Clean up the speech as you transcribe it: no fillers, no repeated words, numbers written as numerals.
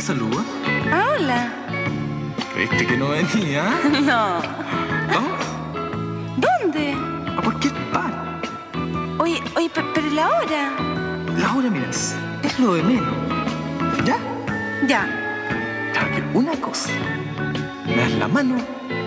me saluda? Ah, hola. ¿Creíste que no venía? No. ¿Vamos? ¿Dónde? ¿A cualquier parte? Oye, pero la hora. La hora, mira, es lo de menos. ¿Ya? Ya. Claro que una cosa. Me das la mano